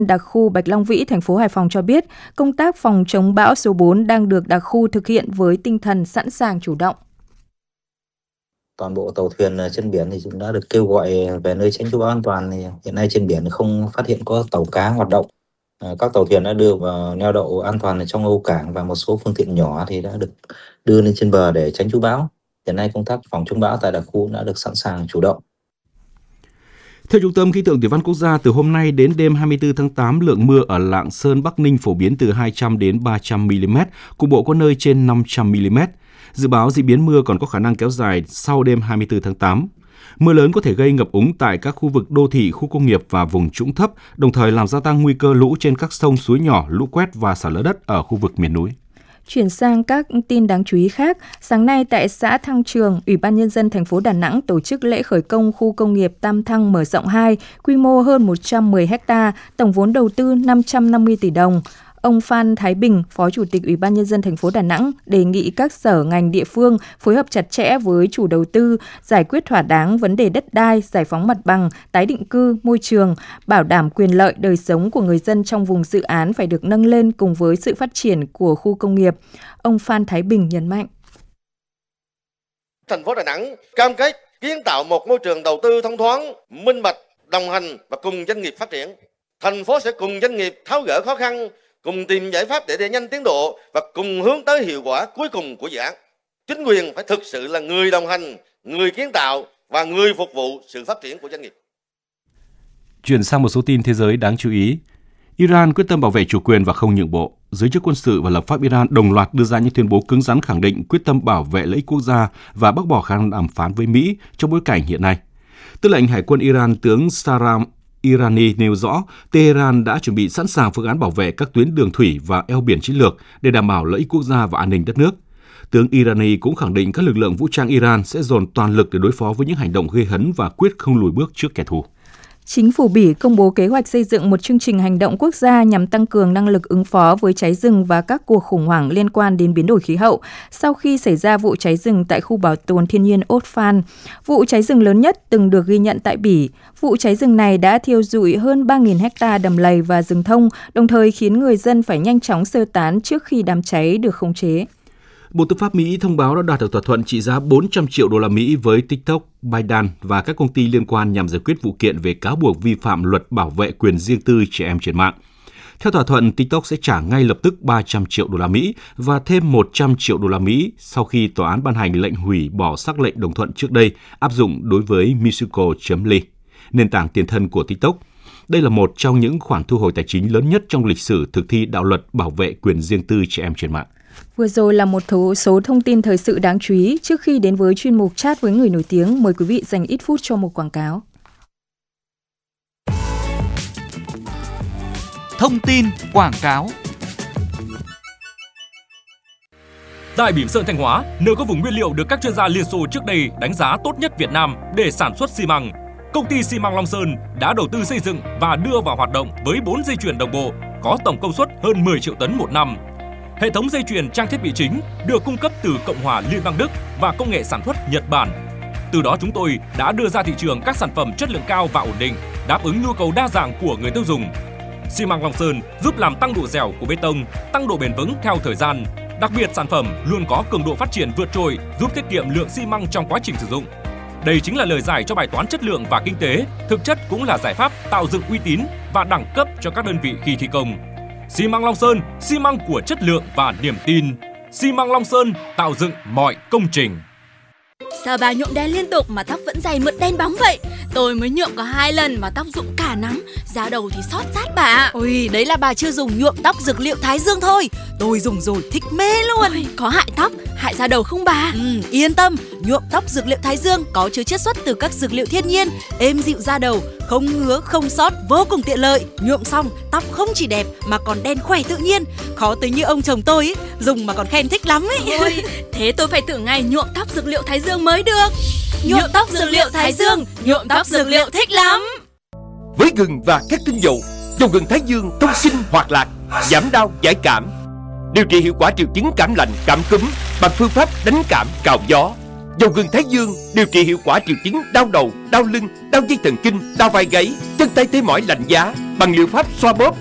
Đặc khu Bạch Long Vĩ, thành phố Hải Phòng cho biết, công tác phòng chống bão số 4 đang được đặc khu thực hiện với tinh thần sẵn sàng chủ động. Toàn bộ tàu thuyền trên biển thì cũng đã được kêu gọi về nơi tránh trú bão an toàn. Thì hiện nay trên biển không phát hiện có tàu cá hoạt động. Các tàu thuyền đã đưa vào neo đậu an toàn trong âu cảng và một số phương tiện nhỏ thì đã được đưa lên trên bờ để tránh trú bão. Hiện nay công tác phòng chống bão tại đặc khu đã được sẵn sàng chủ động. Theo Trung tâm Khí tượng Thủy văn Quốc gia, từ hôm nay đến đêm 24 tháng 8, lượng mưa ở Lạng Sơn, Bắc Ninh phổ biến từ 200 đến 300 mm, cục bộ có nơi trên 500 mm. Dự báo diễn biến mưa còn có khả năng kéo dài sau đêm 24 tháng 8. Mưa lớn có thể gây ngập úng tại các khu vực đô thị, khu công nghiệp và vùng trũng thấp, đồng thời làm gia tăng nguy cơ lũ trên các sông suối nhỏ, lũ quét và sạt lở đất ở khu vực miền núi. Chuyển sang các tin đáng chú ý khác, sáng nay tại xã Thăng Trường, Ủy ban Nhân dân thành phố Đà Nẵng tổ chức lễ khởi công khu công nghiệp Tam Thăng mở rộng 2, quy mô hơn 110 ha, tổng vốn đầu tư 550 tỷ đồng. Ông Phan Thái Bình, Phó Chủ tịch Ủy ban Nhân dân thành phố Đà Nẵng đề nghị các sở ngành địa phương phối hợp chặt chẽ với chủ đầu tư, giải quyết thỏa đáng vấn đề đất đai, giải phóng mặt bằng, tái định cư, môi trường, bảo đảm quyền lợi đời sống của người dân trong vùng dự án phải được nâng lên cùng với sự phát triển của khu công nghiệp. Ông Phan Thái Bình nhấn mạnh. Thành phố Đà Nẵng cam kết kiến tạo một môi trường đầu tư thông thoáng, minh bạch, đồng hành và cùng doanh nghiệp phát triển. Thành phố sẽ cùng doanh nghiệp tháo gỡ khó khăn, cùng tìm giải pháp để đẩy nhanh tiến độ và cùng hướng tới hiệu quả cuối cùng của dự án. Chính quyền phải thực sự là người đồng hành, người kiến tạo và người phục vụ sự phát triển của doanh nghiệp. Chuyển sang một số tin thế giới đáng chú ý. Iran quyết tâm bảo vệ chủ quyền và không nhượng bộ. Giới chức quân sự và lập pháp Iran đồng loạt đưa ra những tuyên bố cứng rắn khẳng định quyết tâm bảo vệ lợi ích quốc gia và bác bỏ khả năng đàm phán với Mỹ trong bối cảnh hiện nay. Tư lệnh Hải quân Iran tướng Saram Irani nêu rõ Tehran đã chuẩn bị sẵn sàng phương án bảo vệ các tuyến đường thủy và eo biển chiến lược để đảm bảo lợi ích quốc gia và an ninh đất nước. Tướng Irani cũng khẳng định các lực lượng vũ trang Iran sẽ dồn toàn lực để đối phó với những hành động gây hấn và quyết không lùi bước trước kẻ thù. Chính phủ Bỉ công bố kế hoạch xây dựng một chương trình hành động quốc gia nhằm tăng cường năng lực ứng phó với cháy rừng và các cuộc khủng hoảng liên quan đến biến đổi khí hậu sau khi xảy ra vụ cháy rừng tại khu bảo tồn thiên nhiên Otfan, vụ cháy rừng lớn nhất từng được ghi nhận tại Bỉ. Vụ cháy rừng này đã thiêu rụi hơn 3.000 ha đầm lầy và rừng thông, đồng thời khiến người dân phải nhanh chóng sơ tán trước khi đám cháy được khống chế. Bộ Tư pháp Mỹ thông báo đã đạt được thỏa thuận trị giá 400 triệu đô la Mỹ với TikTok, ByteDance và các công ty liên quan nhằm giải quyết vụ kiện về cáo buộc vi phạm luật bảo vệ quyền riêng tư trẻ em trên mạng. Theo thỏa thuận, TikTok sẽ trả ngay lập tức 300 triệu đô la Mỹ và thêm 100 triệu đô la Mỹ sau khi tòa án ban hành lệnh hủy bỏ sắc lệnh đồng thuận trước đây áp dụng đối với Musical.ly, nền tảng tiền thân của TikTok. Đây là một trong những khoản thu hồi tài chính lớn nhất trong lịch sử thực thi đạo luật bảo vệ quyền riêng tư trẻ em trên mạng. Vừa rồi là một số thông tin thời sự đáng chú ý. Trước khi đến với chuyên mục chat với người nổi tiếng, mời quý vị dành ít phút cho một quảng cáo. Thông tin quảng cáo. Tại Bỉm Sơn Thanh Hóa, nơi có vùng nguyên liệu được các chuyên gia Liên Xô trước đây đánh giá tốt nhất Việt Nam để sản xuất xi măng, công ty xi măng Long Sơn đã đầu tư xây dựng và đưa vào hoạt động với 4 dây chuyền đồng bộ có tổng công suất hơn 10 triệu tấn một năm. Hệ thống dây chuyền trang thiết bị chính được cung cấp từ Cộng hòa Liên bang Đức và công nghệ sản xuất Nhật Bản. Từ đó chúng tôi đã đưa ra thị trường các sản phẩm chất lượng cao và ổn định, đáp ứng nhu cầu đa dạng của người tiêu dùng. Xi măng Long Sơn giúp làm tăng độ dẻo của bê tông, tăng độ bền vững theo thời gian. Đặc biệt sản phẩm luôn có cường độ phát triển vượt trội, giúp tiết kiệm lượng xi măng trong quá trình sử dụng. Đây chính là lời giải cho bài toán chất lượng và kinh tế, thực chất cũng là giải pháp tạo dựng uy tín và đẳng cấp cho các đơn vị khi thi công. Xi măng Long Sơn, xi măng của chất lượng và niềm tin. Xi măng Long Sơn tạo dựng mọi công trình. Sao bà nhuộm đen liên tục mà tóc vẫn dày mượt đen bóng vậy? Tôi mới nhuộm có 2 lần mà tóc rụng cả nắng, da đầu thì xót rát bà. Ôi, đấy là bà chưa dùng nhuộm tóc dược liệu Thái Dương thôi. Tôi dùng rồi thích mê luôn. Ôi, có hại tóc, hại da đầu không bà? Yên tâm, nhuộm tóc dược liệu Thái Dương có chứa chiết xuất từ các dược liệu thiên nhiên, êm dịu da đầu, không ngứa, không xót, vô cùng tiện lợi. Nhuộm xong, tóc không chỉ đẹp mà còn đen khỏe tự nhiên. Khó tới như ông chồng tôi ấy, dùng mà còn khen thích lắm ấy. Ôi, thế tôi phải thử ngay nhuộm tóc dược liệu Thái Dương mới được. Nhuộm tóc dược liệu Thái Dương, nhuộm tóc dược liệu thích lắm. Với gừng và các tinh dầu, dầu gừng Thái Dương thông sinh hoạt lạc, giảm đau giải cảm, điều trị hiệu quả triệu chứng cảm lạnh, cảm cúm bằng phương pháp đánh cảm cào gió. Dầu gừng Thái Dương điều trị hiệu quả triệu chứng đau đầu, đau lưng, đau dây thần kinh, đau vai gáy, chân tay tê mỏi lạnh giá bằng liệu pháp xoa bóp